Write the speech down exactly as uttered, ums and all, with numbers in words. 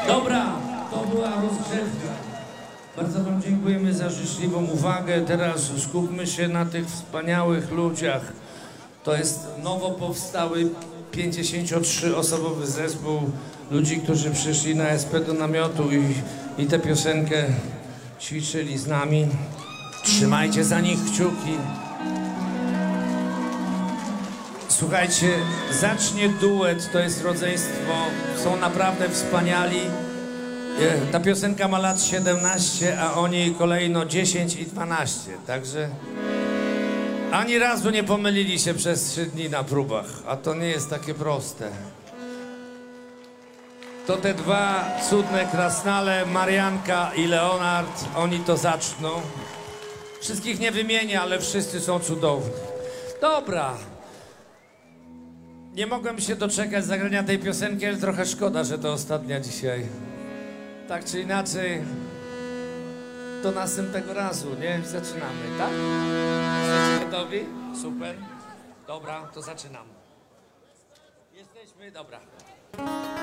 Dobra, to była rozgrzewka. Bardzo wam dziękujemy za życzliwą uwagę. Teraz skupmy się na tych wspaniałych ludziach. To jest nowo powstały pięćdziesięciotrzyosobowy zespół ludzi, którzy przyszli na S P do namiotu i, i tę piosenkę ćwiczyli z nami. Trzymajcie za nich kciuki. Słuchajcie, zacznie duet, to jest rodzeństwo, są naprawdę wspaniali. Ta piosenka ma lat siedemnaście, a oni kolejno dziesięć i dwanaście, także ani razu nie pomylili się przez trzy dni na próbach, a to nie jest takie proste. To te dwa cudne krasnale, Marianka i Leonard, oni to zaczną. Wszystkich nie wymienię, ale wszyscy są cudowni. Dobra. Nie mogłem się doczekać zagrania tej piosenki, ale trochę szkoda, że to ostatnia dzisiaj. Tak czy inaczej, do następnego razu, nie? Zaczynamy, tak? Jesteście gotowi? Super. Dobra, to zaczynamy. Jesteśmy, dobra.